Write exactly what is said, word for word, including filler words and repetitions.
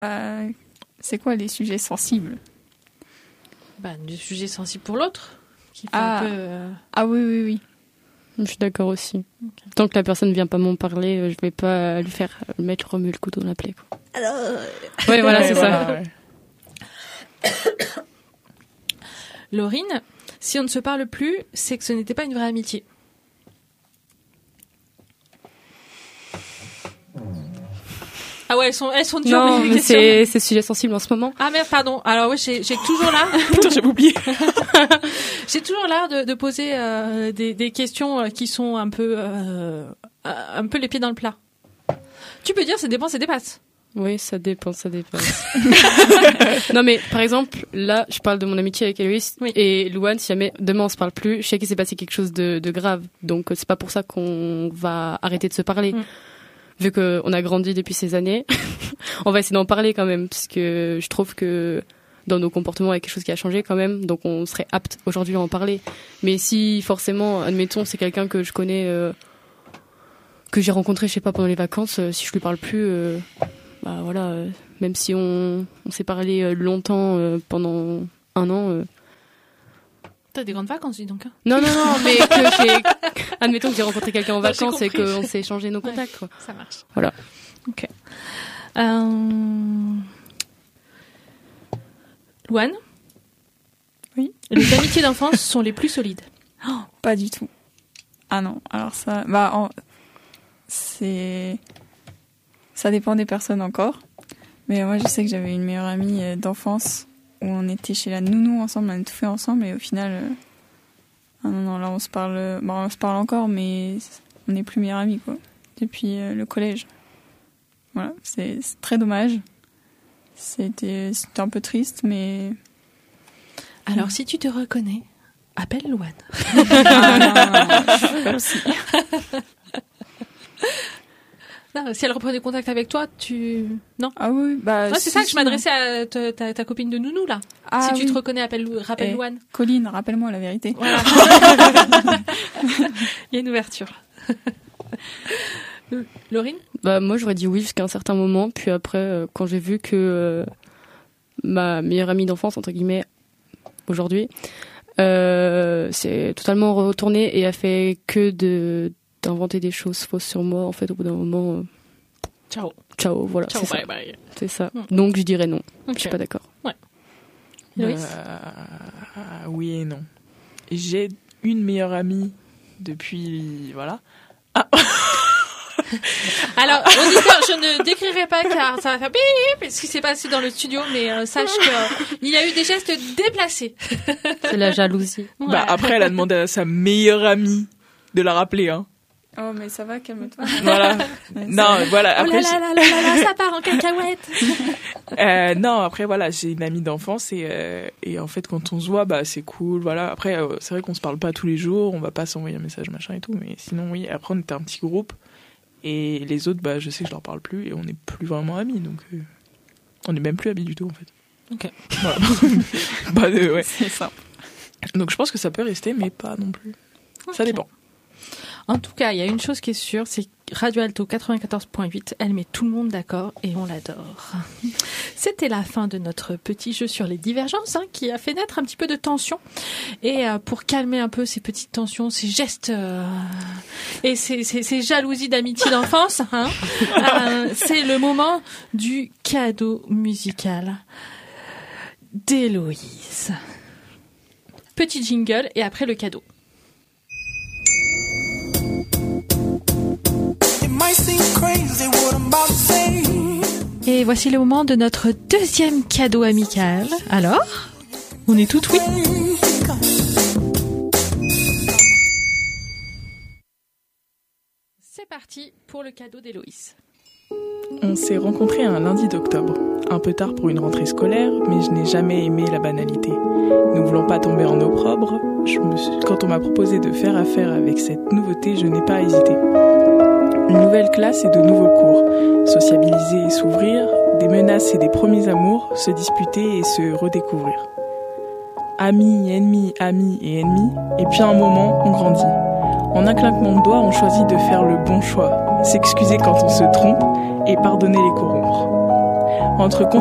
Euh, c'est quoi les sujets sensibles? Bah, du sujet sensible pour l'autre. Qui fait Ah. un peu, euh... ah oui, oui, oui. Je suis d'accord aussi. Okay. Tant que la personne ne vient pas m'en parler, je vais pas lui faire mettre remuer le couteau dans la plaie. Quoi. Alors... Ouais, voilà, c'est voilà, ça. Ouais. Laurine, si on ne se parle plus, c'est que ce n'était pas une vraie amitié. Ah ouais, elles sont, elles sont dures. Non, les mais questions. c'est, c'est sujet sensible en ce moment. Ah merde, pardon. Alors oui, j'ai, j'ai toujours là. Putain, j'avais oublié. J'ai toujours l'air de, de poser euh, des, des questions qui sont un peu, euh, un peu les pieds dans le plat. Tu peux dire, ça dépend, ça dépasse. Oui, ça dépend, ça dépasse. Non, mais par exemple, là, je parle de mon amitié avec Héloïse oui. et Louane. Si jamais demain on se parle plus, je sais qu'il s'est passé quelque chose de, de grave. Donc c'est pas pour ça qu'on va arrêter de se parler. Mm. Vu qu'on a grandi depuis ces années, on va essayer d'en parler quand même, parce que je trouve que dans nos comportements, il y a quelque chose qui a changé quand même, donc on serait apte aujourd'hui à en parler. Mais si forcément, admettons, c'est quelqu'un que je connais, euh, que j'ai rencontré, je sais pas, pendant les vacances, euh, si je lui parle plus, euh, bah voilà, euh, même si on, on s'est parlé euh, longtemps euh, pendant un an. Euh, T'as des grandes vacances, dis donc. Hein. Non, non, non, mais que j'ai... Admettons que j'ai rencontré quelqu'un en vacances et qu'on s'est échangé nos contacts. Quoi. Ouais, ça marche. Voilà. Ok. Euh... Louane ? Oui. Les amitiés d'enfance sont les plus solides. Oh, pas du tout. Ah non, alors ça... Bah, en... c'est... Ça dépend des personnes encore. Mais moi, je sais que j'avais une meilleure amie d'enfance... où on était chez la nounou ensemble, on a tout fait ensemble, et au final, euh... ah non, non, là on se parle, bon, on se parle encore, mais on n'est plus meilleurs amis, quoi, depuis euh, le collège. Voilà, c'est, c'est très dommage. C'était, c'était un peu triste, mais... Alors, mmh. si tu te reconnais, appelle Louane. Ah non, non, non, je suis pas psy. Non, si elle reprenait contact avec toi, tu... Non Ah oui, bah... Ouais, c'est si, ça que si, je m'adressais à ta, ta, ta copine de nounou, là. Ah, si oui. tu te reconnais, appelle, rappelle eh, Louane. Colline, rappelle-moi la vérité. Voilà. Il y a une ouverture. Laurine ? Bah, moi, j'aurais dit oui jusqu'à un certain moment. Puis après, euh, quand j'ai vu que euh, ma meilleure amie d'enfance, entre guillemets, aujourd'hui, euh, s'est totalement retournée et a fait que de... d'inventer des choses fausses sur moi, en fait, au bout d'un moment... Euh... Ciao. Ciao, voilà. Ciao, c'est bye ça. bye. C'est ça. Mm. Donc, je dirais non. Okay. Je suis pas d'accord. Ouais. Loïs ? euh, Oui et non. J'ai une meilleure amie depuis... Voilà. Ah. Alors, auditeur, je ne décrirai pas car ça va faire bip ce qui s'est passé dans le studio, mais euh, sache qu'il y a eu des gestes déplacés. C'est la jalousie. Ouais. Bah, après, elle a demandé à sa meilleure amie de la rappeler, hein. Oh, mais ça va, calme-toi. Voilà. Ouais, non, va. voilà. Oh Après, là là là là là là, ça part en cacahuète. euh, non, après, voilà, j'ai une amie d'enfance et, euh, et en fait, quand on se voit, bah, c'est cool, voilà. Après, euh, c'est vrai qu'on se parle pas tous les jours, on va pas s'envoyer un message, machin et tout, mais sinon, oui. Après, on était un petit groupe et les autres, bah, je sais que je leur parle plus et on n'est plus vraiment amis, donc euh, on n'est même plus amis du tout, en fait. Ok. Voilà. bah, euh, ouais. C'est ça. Donc, je pense que ça peut rester, mais pas non plus. Okay. Ça dépend. En tout cas, il y a une chose qui est sûre, c'est que Radio Alto quatre-vingt-quatorze virgule huit, elle met tout le monde d'accord et on l'adore. C'était la fin de notre petit jeu sur les divergences, hein, qui a fait naître un petit peu de tension. Et euh, pour calmer un peu ces petites tensions, ces gestes euh, et ces, ces, ces jalousies d'amitié d'enfance, hein, euh, c'est le moment du cadeau musical d'Héloïse. Petit jingle et après le cadeau. Et voici le moment de notre deuxième cadeau amical. Alors, on est tout oui. C'est parti pour le cadeau d'Héloïse. On s'est rencontrés un lundi d'octobre, un peu tard pour une rentrée scolaire, mais je n'ai jamais aimé la banalité. Ne voulant pas tomber en opprobre, je me suis... quand on m'a proposé de faire affaire avec cette nouveauté, je n'ai pas hésité. Une nouvelle classe et de nouveaux cours, sociabiliser et s'ouvrir, des menaces et des premiers amours, se disputer et se redécouvrir. Amis, ennemis, amis et ennemis, et puis à un moment, on grandit. En un claquement de doigts, on choisit de faire le bon choix, s'excuser quand on se trompe et pardonner les corrompre. Entre